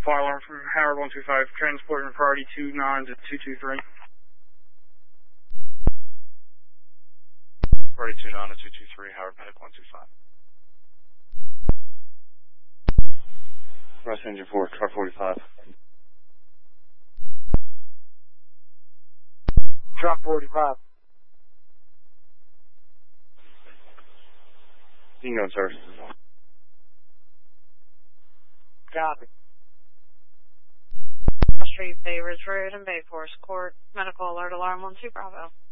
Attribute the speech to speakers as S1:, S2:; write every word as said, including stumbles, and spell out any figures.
S1: Fire alarm from Howard one two five, transporting priority two nine to two two three.
S2: Priority two nine to two two three, Howard Medic one two five. Rush engine four, car forty-five.
S1: Truck forty-five.
S2: You can go, sir.
S1: Copy.
S3: Street, Bay Ridge Road, and Bay Forest Court. Medical alert alarm one two Bravo.